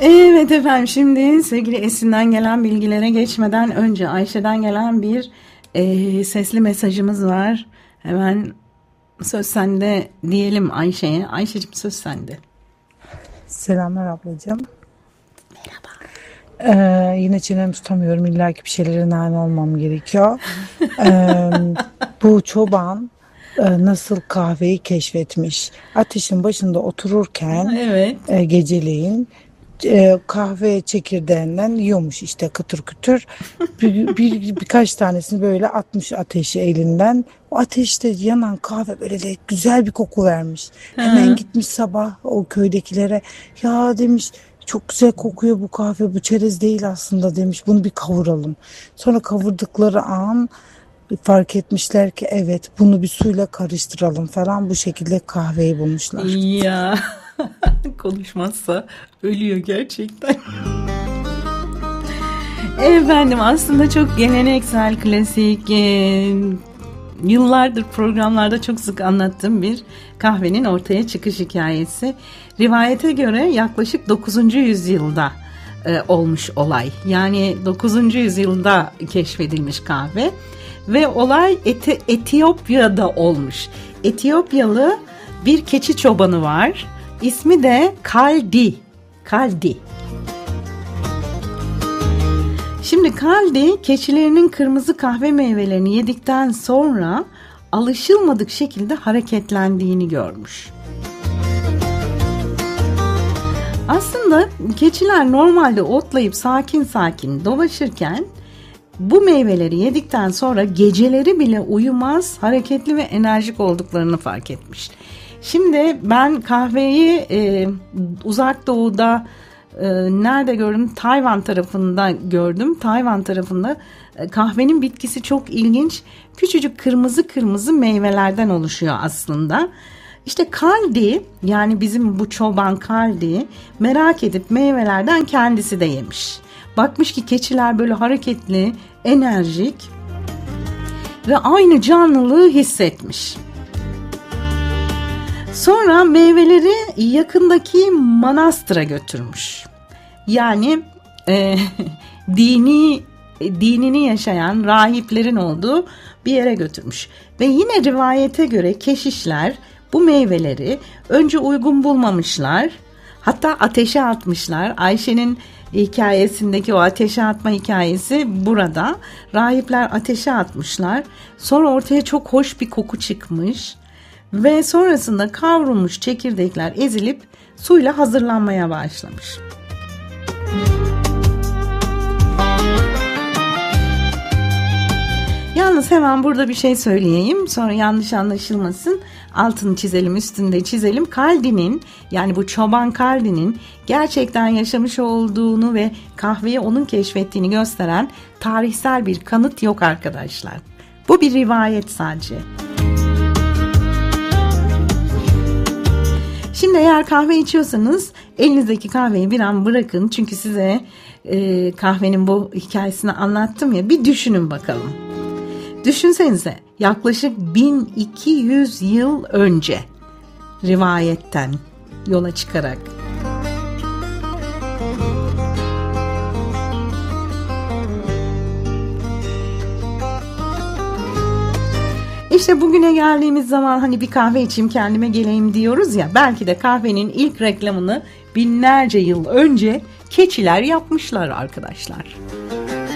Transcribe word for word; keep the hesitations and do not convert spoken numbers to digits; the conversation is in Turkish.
Evet efendim, şimdi sevgili Esin'den gelen bilgilere geçmeden önce Ayşe'den gelen bir e, sesli mesajımız var. Hemen söz sende diyelim Ayşe'ye. Ayşe'cim söz sende. Selamlar ablacığım. Merhaba. Ee, yine çenemi tutamıyorum. İlla ki bir şeylere nane olmam gerekiyor. Ee, bu çoban e, nasıl kahveyi keşfetmiş? Ateşin başında otururken Evet. e, geceleyin e, kahve çekirdeğinden yiyormuş işte kıtır kıtır. Bir, bir, birkaç tanesini böyle atmış ateşi elinden. O ateşte yanan kahve böyle de güzel bir koku vermiş. Hemen Hı. gitmiş sabah o köydekilere, ya demiş, çok güzel kokuyor bu kahve, bu çerez değil aslında demiş, bunu bir kavuralım. Sonra kavurdukları an fark etmişler ki evet, bunu bir suyla karıştıralım falan, bu şekilde kahveyi bulmuşlar. Ya konuşmazsa ölüyor gerçekten. Efendim, aslında çok geleneksel, klasik, e, yıllardır programlarda çok sık anlattığım bir kahvenin ortaya çıkış hikayesi. Rivayete göre yaklaşık dokuzuncu yüzyılda e, olmuş olay. Yani dokuzuncu yüzyılda keşfedilmiş kahve ve olay Eti- Etiyopya'da olmuş. Etiyopyalı bir keçi çobanı var. İsmi de Kaldi. Kaldi. Şimdi Kaldi keçilerinin kırmızı kahve meyvelerini yedikten sonra alışılmadık şekilde hareketlendiğini görmüş. Aslında keçiler normalde otlayıp sakin sakin dolaşırken bu meyveleri yedikten sonra geceleri bile uyumaz, hareketli ve enerjik olduklarını fark etmiş. Şimdi ben kahveyi e, uzak doğuda e, nerede gördüm? Tayvan tarafında gördüm. Tayvan tarafında e, kahvenin bitkisi çok ilginç. Küçücük kırmızı kırmızı meyvelerden oluşuyor aslında. İşte Kaldi, yani bizim bu çoban Kaldi merak edip meyvelerden kendisi de yemiş. Bakmış ki keçiler böyle hareketli, enerjik ve aynı canlılığı hissetmiş. Sonra meyveleri yakındaki manastıra götürmüş. Yani e, dini dinini yaşayan rahiplerin olduğu bir yere götürmüş. Ve yine rivayete göre keşişler bu meyveleri önce uygun bulmamışlar. Hatta ateşe atmışlar. Ayşe'nin hikayesindeki o ateşe atma hikayesi burada. Rahipler ateşe atmışlar. Sonra ortaya çok hoş bir koku çıkmış. Ve sonrasında kavrulmuş çekirdekler ezilip suyla hazırlanmaya başlamış. Yalnız hemen burada bir şey söyleyeyim, sonra yanlış anlaşılmasın, altını çizelim, üstünde çizelim. Kaldi'nin, yani bu çoban Kaldi'nin gerçekten yaşamış olduğunu ve kahveyi onun keşfettiğini gösteren tarihsel bir kanıt yok arkadaşlar. Bu bir rivayet sadece. Şimdi eğer kahve içiyorsanız elinizdeki kahveyi bir an bırakın. Çünkü size e, kahvenin bu hikayesini anlattım ya, bir düşünün bakalım. Düşünsenize, yaklaşık bin iki yüz yıl önce rivayetten yola çıkarak. İşte bugüne geldiğimiz zaman hani bir kahve içeyim kendime geleyim diyoruz ya, belki de kahvenin ilk reklamını binlerce yıl önce keçiler yapmışlar arkadaşlar.